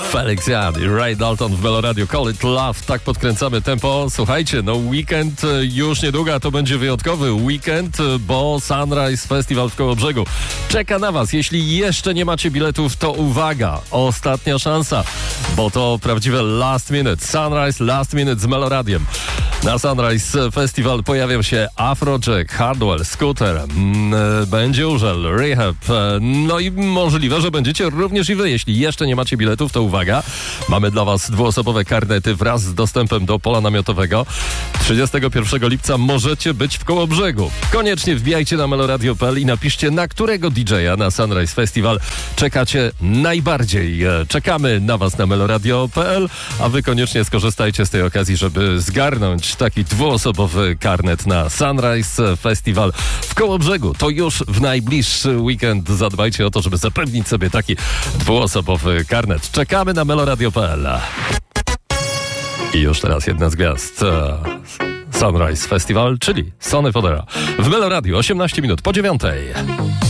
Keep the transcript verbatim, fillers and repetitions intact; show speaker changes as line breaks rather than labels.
Felix Jan i Ray Dalton w Meloradio Call It Love. Tak podkręcamy tempo. Słuchajcie, no weekend już niedługo, a to będzie wyjątkowy weekend, bo Sunrise Festival w Kołobrzegu czeka na was. Jeśli jeszcze nie macie biletów, to uwaga, ostatnia szansa, bo to prawdziwe last minute. Sunrise Last Minute z Meloradiem. Na Sunrise Festival pojawią się Afrojack, Hardwell, Scooter, będzie Urzel, Rehab, no i możliwe, że będziecie również i wy. Jeśli jeszcze nie macie biletów, to uwaga, mamy dla was dwuosobowe karnety wraz z dostępem do pola namiotowego. trzydziestego pierwszego lipca możecie być w Kołobrzegu. Koniecznie wbijajcie na meloradio kropka p l i napiszcie, na którego D J a na Sunrise Festival czekacie najbardziej. Czekamy na was na meloradio kropka p l, a wy koniecznie skorzystajcie z tej okazji, żeby zgarnąć taki dwuosobowy karnet na Sunrise Festival w Kołobrzegu. To już w najbliższy weekend. Zadbajcie o to, żeby zapewnić sobie taki dwuosobowy karnet. Czekamy na meloradio kropka p l. I już teraz jedna z gwiazd Sunrise Festival, czyli Sonny Fodera w Meloradiu, osiemnaście minut po dziewiątej.